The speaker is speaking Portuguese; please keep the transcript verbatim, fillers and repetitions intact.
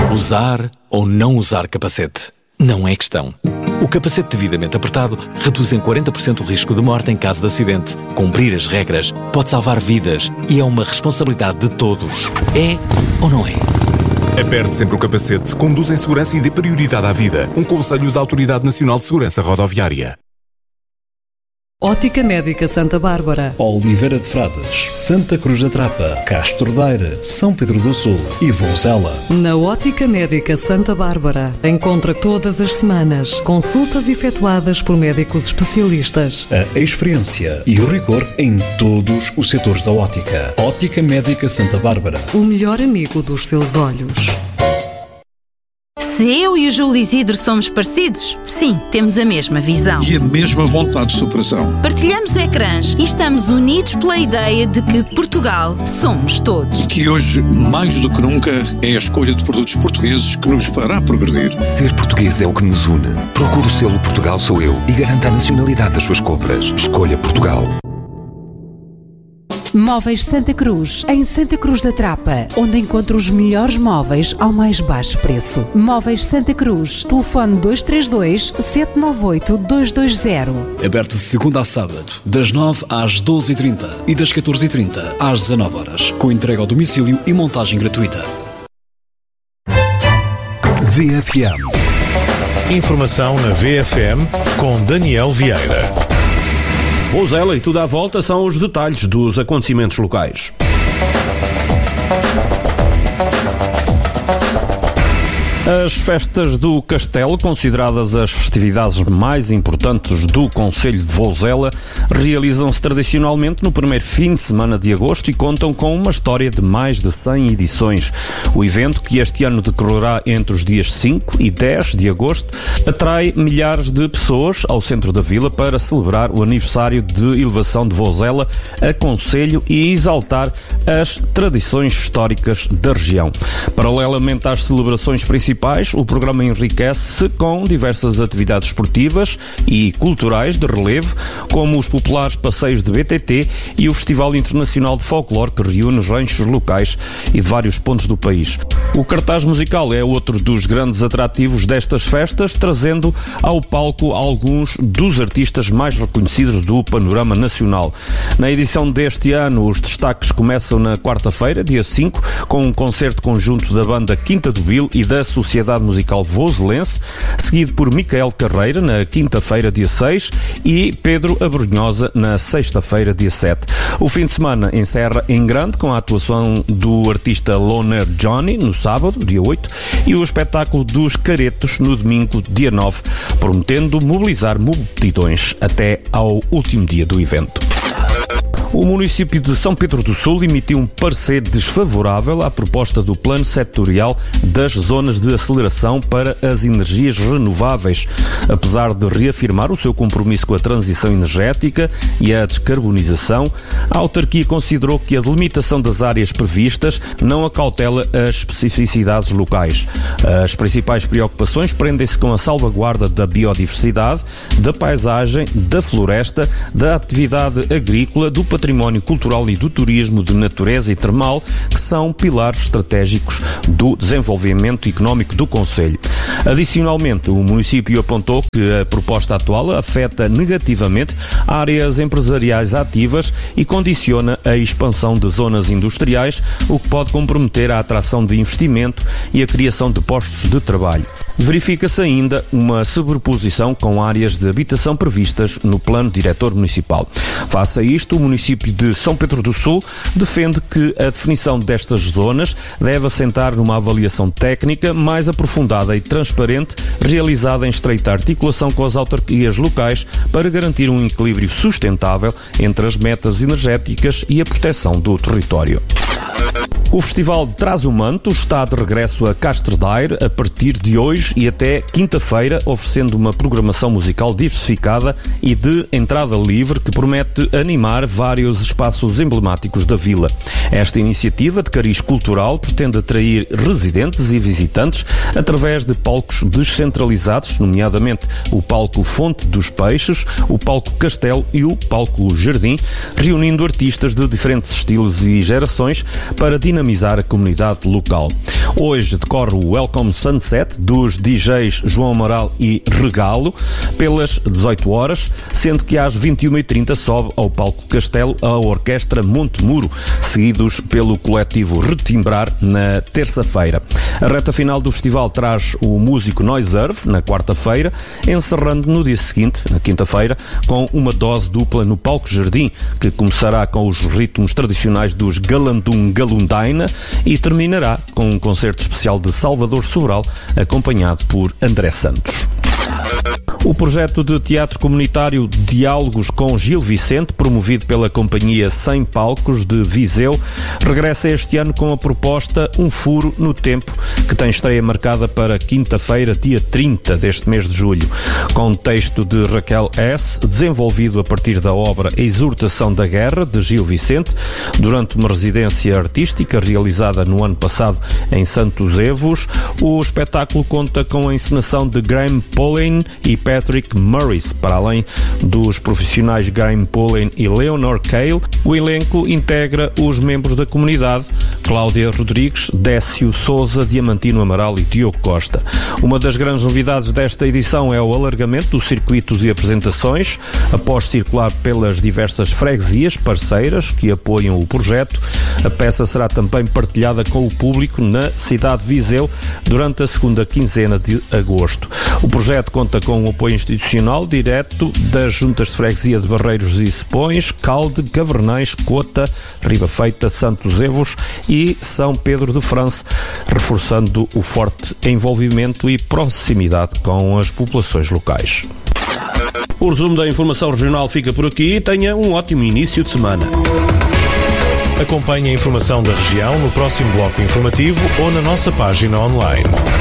Usar ou não usar capacete não é questão. O capacete devidamente apertado reduz em quarenta por cento o risco de morte em caso de acidente. Cumprir as regras pode salvar vidas e é uma responsabilidade de todos. É ou não é? Aperte sempre o capacete, conduz em segurança e dê prioridade à vida. Um conselho da Autoridade Nacional de Segurança Rodoviária. Ótica Médica Santa Bárbara, Oliveira de Frades, Santa Cruz da Trapa, Castro Daire, São Pedro do Sul e Vozela. Na Ótica Médica Santa Bárbara, encontra todas as semanas consultas efetuadas por médicos especialistas. A experiência e o rigor em todos os setores da ótica. Ótica Médica Santa Bárbara, o melhor amigo dos seus olhos. Se eu e o Júlio Isidro somos parecidos, sim, temos a mesma visão. E a mesma vontade de superação. Partilhamos ecrãs e estamos unidos pela ideia de que Portugal somos todos. E que hoje, mais do que nunca, é a escolha de produtos portugueses que nos fará progredir. Ser português é o que nos une. Procure o selo Portugal Sou Eu e garanta a nacionalidade das suas compras. Escolha Portugal. Móveis Santa Cruz, em Santa Cruz da Trapa, onde encontra os melhores móveis ao mais baixo preço. Móveis Santa Cruz, telefone dois três dois, sete nove oito, dois dois zero. aberto de segunda a sábado, das nove às doze e trinta e das catorze e trinta às dezanove horas, com entrega ao domicílio e montagem gratuita. V F M. Informação na V F M com Daniel Vieira. Vozela e tudo à volta são os detalhes dos acontecimentos locais. As festas do Castelo, consideradas as festividades mais importantes do concelho de Vozela, realizam-se tradicionalmente no primeiro fim de semana de agosto e contam com uma história de mais de cem edições. O evento, que este ano decorrerá entre os dias cinco e dez de agosto, atrai milhares de pessoas ao centro da vila para celebrar o aniversário de elevação de Vozela a concelho e exaltar as tradições históricas da região. Paralelamente às celebrações principais, o programa enriquece-se com diversas atividades esportivas e culturais de relevo, como os populares passeios de B T T e o Festival Internacional de Folclore, que reúne ranchos locais e de vários pontos do país. O cartaz musical é outro dos grandes atrativos destas festas, trazendo ao palco alguns dos artistas mais reconhecidos do panorama nacional. Na edição deste ano, os destaques começam na quarta-feira, dia cinco, com um concerto conjunto da banda Quinta do Bil e da Sociedade Musical Voselense, seguido por Micael Carreira na quinta-feira, dia seis, e Pedro Abrunhosa na sexta-feira, dia sete. O fim de semana encerra em grande com a atuação do artista Loner Johnny no sábado, dia oito, e o espetáculo dos Caretos no domingo, dia nove, prometendo mobilizar multidões até ao último dia do evento. O município de São Pedro do Sul emitiu um parecer desfavorável à proposta do Plano Setorial das Zonas de Aceleração para as Energias Renováveis. Apesar de reafirmar o seu compromisso com a transição energética e a descarbonização, a autarquia considerou que a delimitação das áreas previstas não acautela as especificidades locais. As principais preocupações prendem-se com a salvaguarda da biodiversidade, da paisagem, da floresta, da atividade agrícola, do património cultural e do turismo de natureza e termal, que são pilares estratégicos do desenvolvimento económico do concelho. Adicionalmente, o município apontou que a proposta atual afeta negativamente áreas empresariais ativas e condiciona a expansão de zonas industriais, o que pode comprometer a atração de investimento e a criação de postos de trabalho. Verifica-se ainda uma sobreposição com áreas de habitação previstas no plano diretor municipal. Face a isto, o município de São Pedro do Sul defende que a definição destas zonas deve assentar numa avaliação técnica mais aprofundada e transparente, realizada em estreita articulação com as autarquias locais para garantir um equilíbrio sustentável entre as metas energéticas e a proteção do território. O Festival de Trás o Manto está de regresso a Castro Daire a partir de hoje e até quinta-feira, oferecendo uma programação musical diversificada e de entrada livre que promete animar vários espaços emblemáticos da vila. Esta iniciativa de cariz cultural pretende atrair residentes e visitantes através de palcos descentralizados, nomeadamente o palco Fonte dos Peixes, o palco Castelo e o palco Jardim, reunindo artistas de diferentes estilos e gerações para dinamizar dinamizar a comunidade local. Hoje decorre o Welcome Sunset dos D Js João Amaral e Regalo pelas dezoito horas, sendo que às vinte e uma e trinta sobe ao palco Castelo a Orquestra Montemuro, seguidos pelo coletivo Retimbrar na terça-feira. A reta final do festival traz o músico Noiserve na quarta-feira, encerrando no dia seguinte, na quinta-feira, com uma dose dupla no palco Jardim, que começará com os ritmos tradicionais dos Galandum Galundaina e terminará com um concerto especial de Salvador Sobral, acompanhado por André Santos. O projeto de teatro comunitário Diálogos com Gil Vicente, promovido pela Companhia Sem Palcos de Viseu, regressa este ano com a proposta Um Furo no Tempo, que tem estreia marcada para quinta-feira, dia trinta deste mês de julho, com texto de Raquel S., desenvolvido a partir da obra Exortação da Guerra, de Gil Vicente, durante uma residência artística realizada no ano passado em Santos Evos. O espetáculo conta com a encenação de Graham Pullen e Patrick Murris, para além dos profissionais Graham Pullen e Leonor Cale. O elenco integra os membros da comunidade: Cláudia Rodrigues, Décio Souza, Diamantino Amaral e Diogo Costa. Uma das grandes novidades desta edição é o alargamento do circuito de apresentações. Após circular pelas diversas freguesias parceiras que apoiam o projeto, a peça será também partilhada com o público na cidade de Viseu durante a segunda quinzena de agosto. O projeto conta com o apoio institucional direto das juntas de freguesia de Barreiros e Sepões, Calde, Cavernães, Cota, Ribafeita, Santos Evos e São Pedro de França, reforçando o forte envolvimento e proximidade com as populações locais. O resumo da informação regional fica por aqui e tenha um ótimo início de semana. Acompanhe a informação da região no próximo bloco informativo ou na nossa página online.